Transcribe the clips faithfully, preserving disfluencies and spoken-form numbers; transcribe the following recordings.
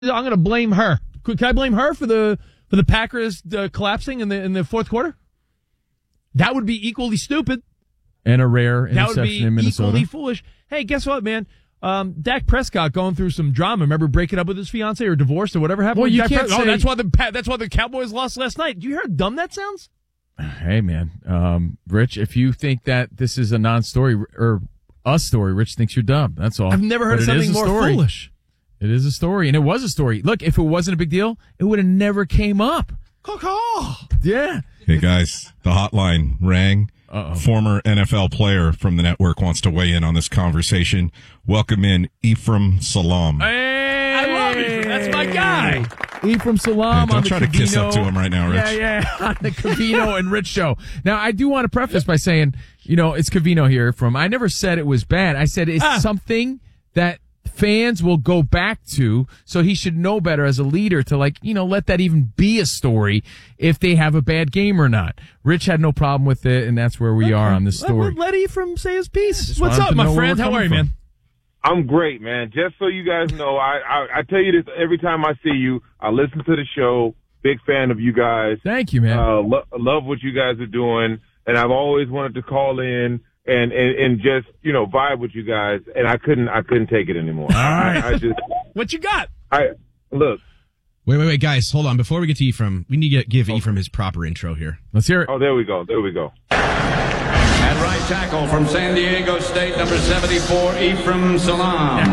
I'm going to blame her. Can I blame her for the for the Packers uh, collapsing in the in the fourth quarter? That would be equally stupid. And a rare That would interception be in Minnesota. equally foolish. Hey, guess what, man? Um, Dak Prescott going through some drama. Remember breaking up with his fiance or divorced or whatever happened? Well, with you Dak can't Pres- say- Oh, that's why the that's why the Cowboys lost last night. Do you hear how dumb that sounds? Hey, man. Um, Rich, if you think that this is a non-story or a story, Rich thinks you're dumb. That's all. I've never heard But of it is something a more story. foolish. It is a story, and it was a story. Look, if it wasn't a big deal, it would have never came up. Caw-caw. Yeah. Hey, guys, the hotline rang. Uh-oh. Former N F L player from the network wants to weigh in on this conversation. Welcome in Ephraim Salam. Hey, I love Ephraim. That's my guy. Ephraim Salam Hey, don't on the try to Covino. kiss up to him right now, Rich. Yeah, yeah, on the Covino and Rich show. Now, I do want to preface by saying, you know, it's Covino here from, I never said it was bad. I said it's Ah. something that fans will go back to, so he should know better as a leader to, like, you know, let that even be a story if they have a bad game or not. Rich had no problem with it, and that's where we are on this story. Let, let Ephraim say his piece. Just What's wanted up, to my know where friend? we're How are you, coming man? from. I'm great, man. Just so you guys know, I, I I tell you this every time I see you. I listen to the show. Big fan of you guys. Thank you, man. Uh, lo- love what you guys are doing, and I've always wanted to call in and, and, and just you know vibe with you guys, and I couldn't I couldn't take it anymore. All right. I, I just What you got? I look. Wait, wait, wait, guys, hold on. Before we get to Ephraim, we need to give Ephraim his proper intro here. Let's hear it. Oh, there we go. There we go. At right tackle from San Diego State, number seventy-four, Ephraim Salam.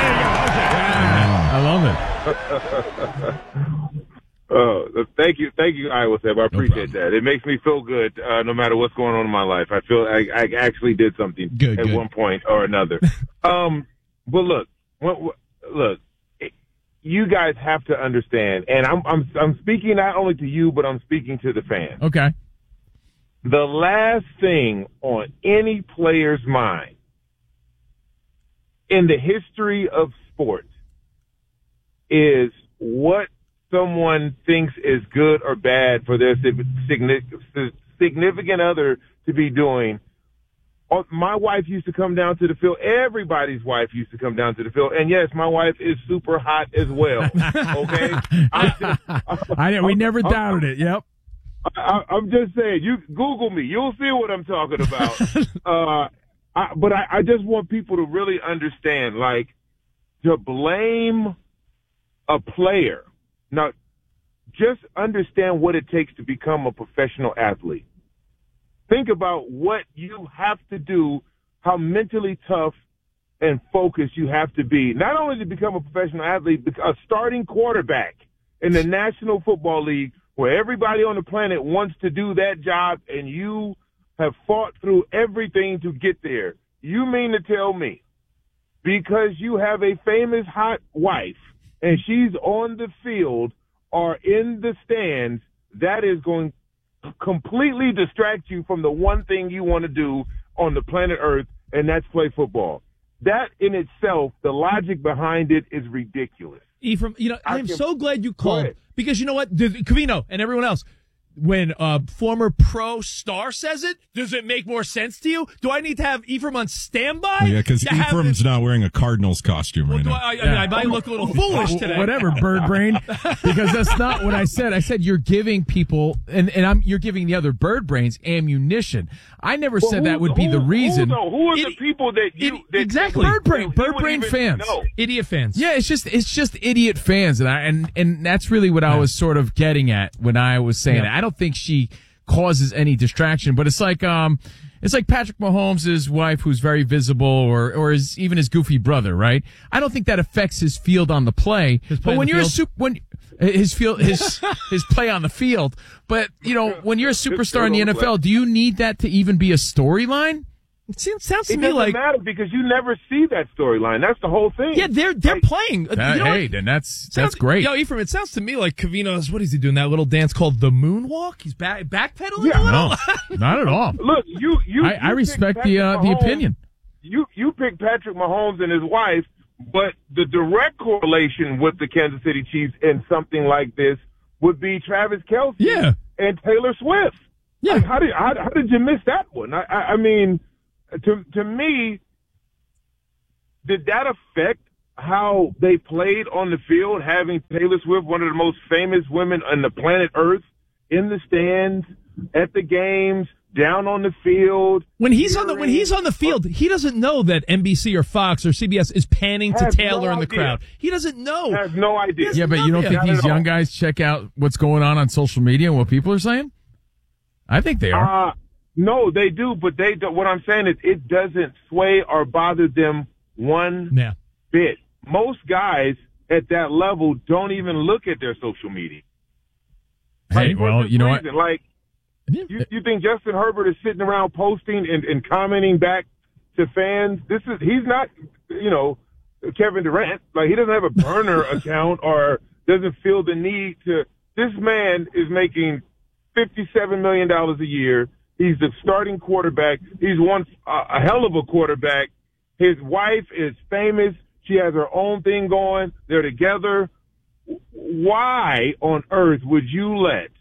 I love it. Uh, thank you, thank you, Iowa Seb. I appreciate that. It makes me feel good, uh, no matter what's going on in my life. I feel I, I actually did something Good, at good. one point or another. um, but look, what, what, look, it, you guys have to understand, and I'm I'm I'm speaking not only to you, but I'm speaking to the fans. Okay. The last thing on any player's mind in the history of sports is what someone thinks is good or bad for their significant significant other to be doing. Oh, my wife used to come down to the field. Everybody's wife used to come down to the field. And yes, my wife is super hot as well. Okay. I just, I didn't, we never I'm- doubted it. Yep. I, I'm just saying, you Google me, you'll see what I'm talking about. uh, I, but I, I just want people to really understand, like, to blame a player. Now, just understand what it takes to become a professional athlete. Think about what you have to do, how mentally tough and focused you have to be, not only to become a professional athlete, but a starting quarterback in the National Football League, where everybody on the planet wants to do that job, and you have fought through everything to get there. You mean to tell me, because you have a famous hot wife and she's on the field or in the stands, that is going to completely distract you from the one thing you want to do on the planet Earth, and that's play football. That in itself, the logic behind it is ridiculous. Ephraim, you know, I I am can- so glad you Go called ahead. because you know what, the, Covino and everyone else, when a former pro star says it, does it make more sense to you? Do I need to have Ephraim on standby? Well, yeah, because to have Ephraim's this- not wearing a Cardinals costume Well, right do now. I, I, mean, I might look a little foolish today. Whatever, bird brain, because that's not what I said. I said you're giving people, and, and I'm you're giving the other bird brains ammunition. I never Well, said who- that would be who- the reason. Who, though? Who are the Idi- people that you idi- that exactly. Bird brain, you bird would brain even fans. know? Idiot fans. Yeah, it's just it's just idiot fans, and I and and that's really what I was sort of getting at when I was saying Yeah. it. I don't think she causes any distraction, but it's like um, it's like Patrick Mahomes' wife, who's very visible, or or his, even his goofy brother, right? I don't think that affects his field on the play. His play but on when the you're a field? super when his field his his play on the field, but you know when you're a superstar in the N F L, do you need that to even be a storyline? It seems, sounds to It me doesn't like matter because you never see that storyline. That's the whole thing. yeah, they're they're Like, playing. Uh, That- you know hey, what? then that's Sounds- that's great. Yo, Ephraim, it sounds to me like Covino's, what is he doing, that little dance called the moonwalk? He's back backpedaling Yeah. a little? No, not at all. Look, you you. I, you I pick respect the Patrick uh, the Mahomes- opinion. You you pick Patrick Mahomes and his wife, but the direct correlation with the Kansas City Chiefs in something like this would be Travis Kelce Yeah. and Taylor Swift. Yeah. Like, how did how, how did you miss that one? I, I, I mean, to to me, did that affect how they played on the field, having Taylor Swift, one of the most famous women on the planet Earth, in the stands, at the games, down on the field. When he's on the when he's on the field, he doesn't know that N B C or Fox or C B S is panning to Has Taylor no in the idea. crowd. He doesn't know. Has no idea. Yeah, but you don't Yeah, think not these at young all. guys check out what's going on on social media and what people are saying? I think they are. Uh, no, they do, but they don't. What I'm saying is it doesn't sway or bother them one Yeah. bit. Most guys at that level don't even look at their social media. Hey, Like, for well, this you know what? reason, Like, you, you think Justin Herbert is sitting around posting and, and commenting back to fans? This is he's not, you know, Kevin Durant. Like, he doesn't have a burner account or doesn't feel the need to. This man is making fifty-seven million dollars a year. He's the starting quarterback. He's one uh, a hell of a quarterback. His wife is famous. She has her own thing going. They're together. Why on earth would you let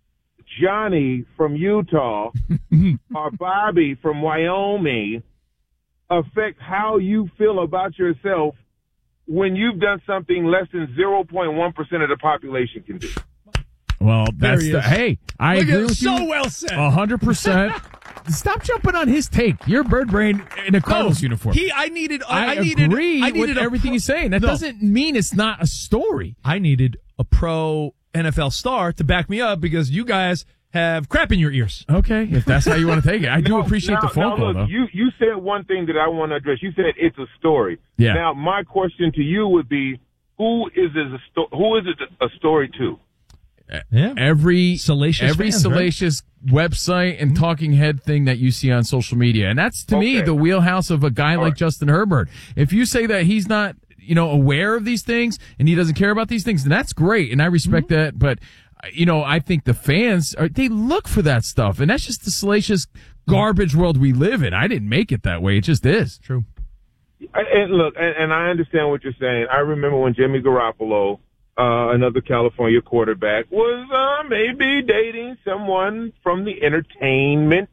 Johnny from Utah or Bobby from Wyoming affect how you feel about yourself when you've done something less than zero point one percent of the population can do? Well, that's he the, is. hey, I Look at agree it, with so you. well said. A hundred percent. Stop jumping on his take. You're bird brain in a Cardinals No, uniform. He, I needed. I, I, needed. agree I needed with a everything pro- he's saying. That No. doesn't mean it's not a story. I needed a pro N F L star to back me up because you guys have crap in your ears. Okay, if that's how you want to take it. I do Now- appreciate now- the phone now call, look, though. You, you said one thing that I want to address. You said it's a story. Yeah. Now, my question to you would be, who is this a sto- who is it a story to? Yeah. Every Salacious every fans, right? salacious website and talking head thing that you see on social media. And that's, to me, Okay. the wheelhouse of a guy All like right. Justin Herbert. If you say that he's not, you know, aware of these things and he doesn't care about these things, then that's great. And I respect Mm-hmm. that. But, uh, you know, I think the fans, are they look for that stuff. And that's just the salacious garbage world we live in. I didn't make it that way. It just is. True. And, and look, and, and I understand what you're saying. I remember when Jimmy Garoppolo, uh, another California quarterback, was uh, maybe dating someone from the entertainment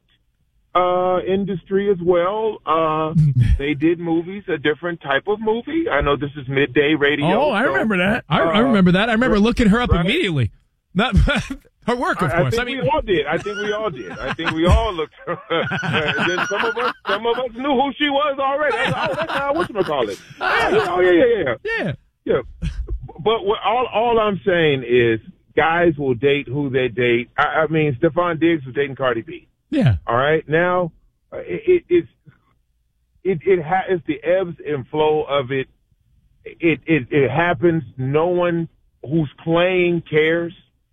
uh, industry as well. Uh, they did movies, a different type of movie. I know this is midday radio. Oh, I so- remember that. I, I Uh, remember that. I remember looking her up right. immediately. Not her work, of I, I course. think I mean, we all did. I think we all did. I think we all looked. Then some of us, some of us knew who she was already. I was like, oh, that's how whatchamacallit. Oh, yeah, yeah, yeah, yeah. yeah. But what, all, all I'm saying is, guys will date who they date. I, I mean, Stephon Diggs was dating Cardi B. Yeah. All right, now uh, it, it it's it it ha- it's the ebbs and flow of it. It it it happens. No one who's playing cares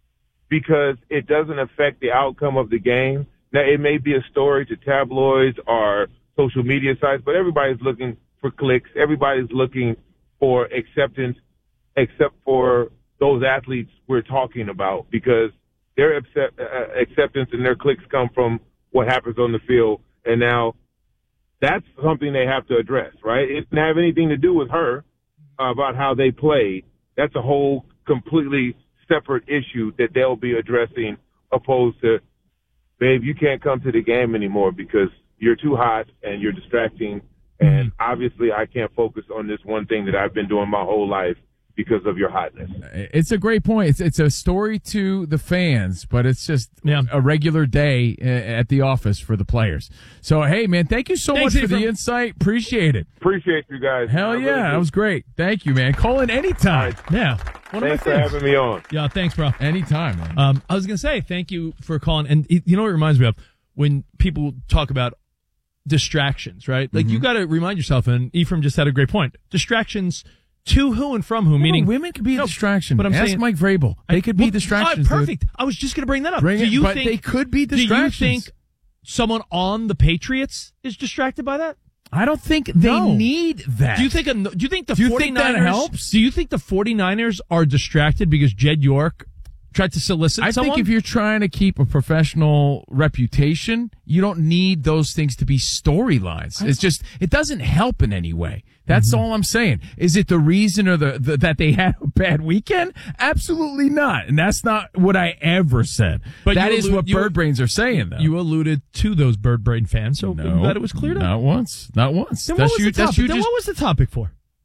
because it doesn't affect the outcome of the game. Now, it may be a story to tabloids or social media sites, but everybody's looking for clicks. Everybody's looking for acceptance, except for those athletes we're talking about, because their accept, uh, acceptance and their clicks come from what happens on the field. And now that's something they have to address, right? It didn't have anything to do with her uh, about how they played. That's a whole completely separate issue that they'll be addressing, opposed to, babe, you can't come to the game anymore because you're too hot and you're distracting. And obviously I can't focus on this one thing that I've been doing my whole life because of your hotness. It's a great point. It's it's a story to the fans, but it's just Yeah. a regular day uh, at the office for the players. So, hey, man, thank you so Thanks, much for Ephraim. the insight. Appreciate it. Appreciate you guys. I Hell really yeah, do. that was great. Thank you, man. Call in anytime. Yeah. One of Thanks for my things. having me on. Yeah, thanks, bro. Anytime, man. Um, I was gonna say thank you for calling, and it, you know what it reminds me of when people talk about distractions, right? Like you got to remind yourself, and Ephraim just had a great point. Distractions to who and from who, Yeah, meaning but women could be a No, distraction. but I'm Ask saying- Mike Vrabel. They could be Well, distractions. all right, dude. perfect. I was just gonna bring that up. Bring do it, you but think they could be Do you distractions. think someone on the Patriots is distracted by that? I don't think they No. need that. Do you think? A, do you think the Do you think 49ers, that helps? Do you think the 49ers are distracted because Jed York tried to solicit I someone? think if you're trying to keep a professional reputation, you don't need those things to be storylines. It's just, it doesn't help in any way. That's Mm-hmm. all I'm saying. Is it the reason or the, the that they had a bad weekend? Absolutely not. And that's not what I ever said. But But that you is allu- what you- bird brains are saying, though. You alluded to those bird brain fans, so no, I'm glad it was cleared up. Not once. Not once. Then that's what was you, the that's topic? you Then just, what was the topic for?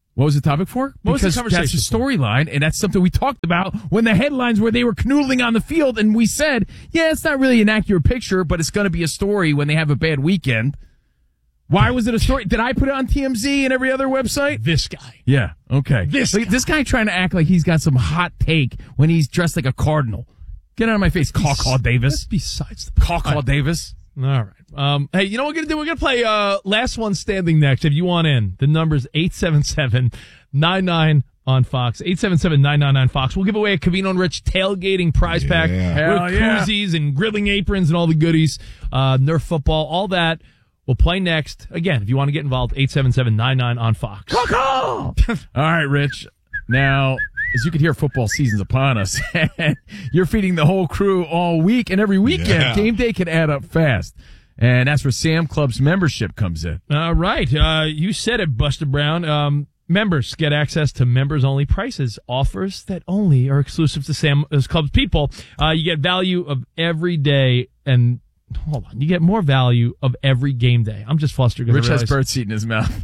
What was the topic for? What was the because conversation that's a for? storyline, and that's something we talked about when the headlines were they were canoodling on the field, and we said, yeah, it's not really an accurate picture, but it's going to be a story when they have a bad weekend. Why was it a story? Did I put it on T M Z and every other website? This guy. Yeah, okay. This Look, this guy trying to act like he's got some hot take when he's dressed like a cardinal. Get out of my face, Caw-Caw Davis. That's besides the Caw-Caw point. Davis. All right. Um, hey, you know what we're going to do? We're going to play uh, Last One Standing next. If you want in, the number's eight seven seven, nine nine on Fox. eight seven seven, nine nine nine, Fox. We'll give away a Covino and Rich tailgating prize Yeah. pack Hell with yeah. koozies and grilling aprons and all the goodies. Uh, Nerf football, all that. We'll play next. Again, if you want to get involved, eight seven seven, nine nine on Fox. All right, Rich. Now, as you can hear, football season's upon us. You're feeding the whole crew all week and every weekend. Yeah. Game day can add up fast. And that's where Sam Club's membership comes in. All right. Uh, you said it, Buster Brown. Um, members get access to members-only prices, offers that only are exclusive to Sam's Club's people. Uh, you get value of every day, and hold on, you get more value of every game day. I'm just flustered because Rich I has realize birdseed in his mouth.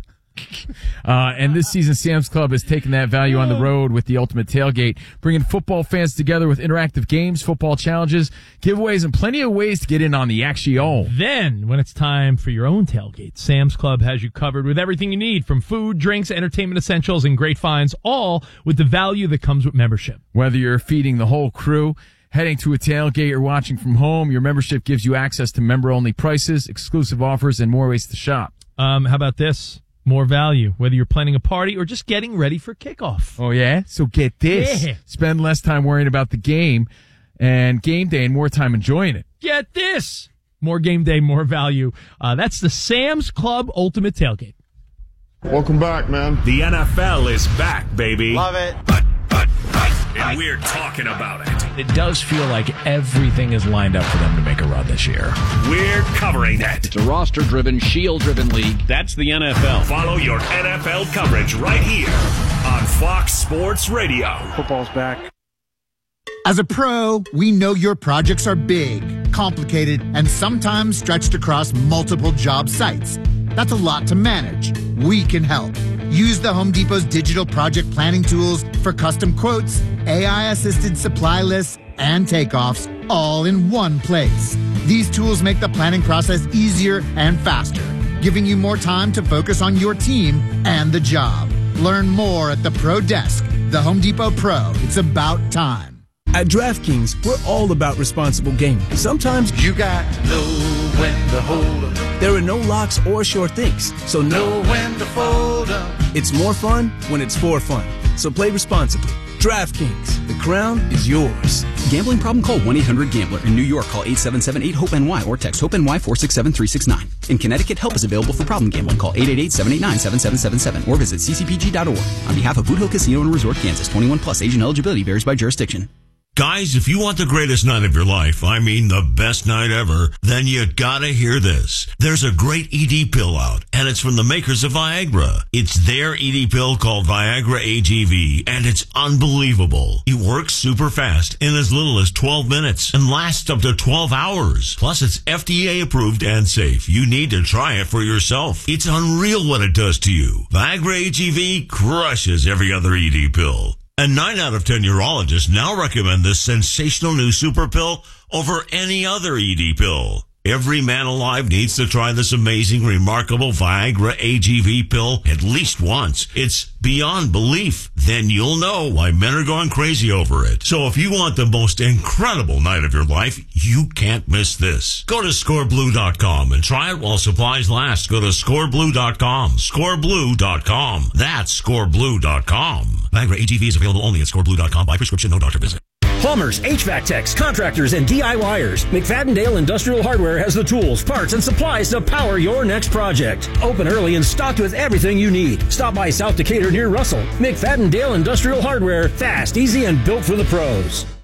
Uh, and this season, Sam's Club has taken that value on the road with the Ultimate Tailgate, bringing football fans together with interactive games, football challenges, giveaways, and plenty of ways to get in on the action. Then, when it's time for your own tailgate, Sam's Club has you covered with everything you need, from food, drinks, entertainment essentials, and great finds, all with the value that comes with membership. Whether you're feeding the whole crew, heading to a tailgate, or watching from home, your membership gives you access to member-only prices, exclusive offers, and more ways to shop. Um, how about this? More value, whether you're planning a party or just getting ready for kickoff. Oh, yeah? So get this. Yeah. Spend less time worrying about the game and game day and more time enjoying it. Get this. More game day, more value. Uh, that's the Sam's Club Ultimate Tailgate. Welcome back, man. The N F L is back, baby. Love it. But, but, but, and we're talking about it. It does feel like everything is lined up for them to make a run this year. We're covering it. It's a roster-driven, shield-driven league. That's the N F L. Follow your N F L coverage right here on Fox Sports Radio. Football's back. As a pro, we know your projects are big, complicated, and sometimes stretched across multiple job sites. That's a lot to manage. We can help. Use the Home Depot's digital project planning tools for custom quotes, A I-assisted supply lists, and takeoffs, all in one place. These tools make the planning process easier and faster, giving you more time to focus on your team and the job. Learn more at the Pro Desk. The Home Depot Pro. It's about time. At DraftKings, we're all about responsible gaming. Sometimes you got to know when to hold up. There are no locks or sure things, so know when to fold up. It's more fun when it's for fun. So play responsibly. DraftKings, the crown is yours. Gambling problem? Call one eight hundred gambler. In New York, call eight seven seven eight hope N Y or text HOPE-NY four six seven three six nine. In Connecticut, help is available for problem gambling. Call eight eight eight seven eight nine seven seven seven seven or visit c c p g dot org. On behalf of Boot Hill Casino and Resort, Kansas, twenty-one plus, age and eligibility varies by jurisdiction. Guys, if you want the greatest night of your life, I mean the best night ever, then you gotta hear this. There's a great E D pill out, and it's from the makers of Viagra. It's their E D pill called Viagra A G V, and it's unbelievable. It works super fast in as little as twelve minutes and lasts up to twelve hours. Plus, it's F D A approved and safe. You need to try it for yourself. It's unreal what it does to you. Viagra A G V crushes every other E D pill. And nine out of ten urologists now recommend this sensational new super pill over any other E D pill. Every man alive needs to try this amazing, remarkable Viagra A G V pill at least once. It's beyond belief. Then you'll know why men are going crazy over it. So if you want the most incredible night of your life, you can't miss this. Go to score blue dot com and try it while supplies last. Go to score blue dot com. score blue dot com. That's score blue dot com. Viagra A G V is available only at score blue dot com by prescription, no doctor visit. Plumbers, H V A C techs, contractors, and DIYers. McFadden-Dale Industrial Hardware has the tools, parts, and supplies to power your next project. Open early and stocked with everything you need. Stop by South Decatur near Russell. McFadden-Dale Industrial Hardware. Fast, easy, and built for the pros.